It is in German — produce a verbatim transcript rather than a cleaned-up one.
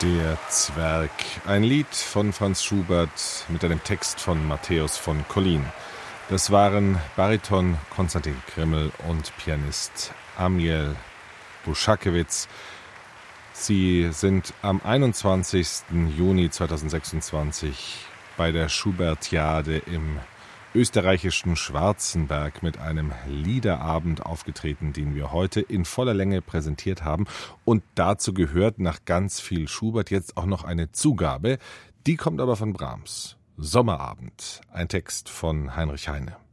Der Zwerg, ein Lied von Franz Schubert mit einem Text von Matthäus von Collin. Das waren Bariton Konstantin Krimmel und Pianist Amiel Buschakewitz. Sie sind am einundzwanzigsten Juni zweitausendsechsundzwanzig bei der Schubertiade im österreichischen Schwarzenberg mit einem Liederabend aufgetreten, den wir heute in voller Länge präsentiert haben. Und dazu gehört nach ganz viel Schubert jetzt auch noch eine Zugabe. Die kommt aber von Brahms. Sommerabend, ein Text von Heinrich Heine.